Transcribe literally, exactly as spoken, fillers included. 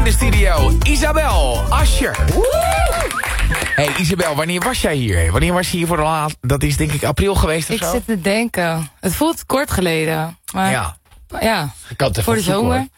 de studio. Isabel Ascher. Hey Isabel, wanneer was jij hier? Wanneer was je hier voor de laatste? Dat is denk ik april geweest of ik zo? zit te denken. Het voelt kort geleden. Maar Ja. ja, Ik kan het even voor de opzoeken, zomer. hoor.